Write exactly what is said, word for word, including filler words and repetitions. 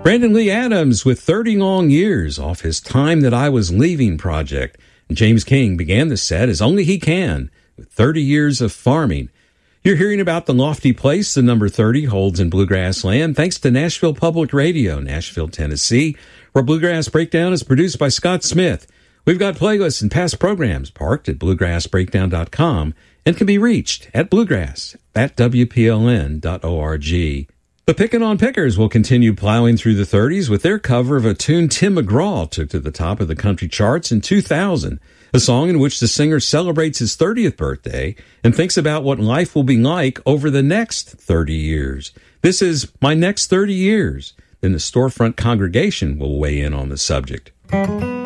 Brandon Lee Adams with thirty Long Years off his Time That I Was Leaving project. And James King began the set as Only He Can with thirty Years of Farming. You're hearing about the lofty place the number thirty holds in bluegrass land thanks to Nashville Public Radio, Nashville, Tennessee, where Bluegrass Breakdown is produced by Scott Smith. We've got playlists and past programs parked at bluegrass breakdown dot com and can be reached at bluegrass at w p l n dot org. The Pickin' on Pickers will continue plowing through the thirties with their cover of a tune Tim McGraw took to the top of the country charts in two thousand, a song in which the singer celebrates his thirtieth birthday and thinks about what life will be like over the next thirty years. This is My Next thirty Years. Then the storefront congregation will weigh in on the subject.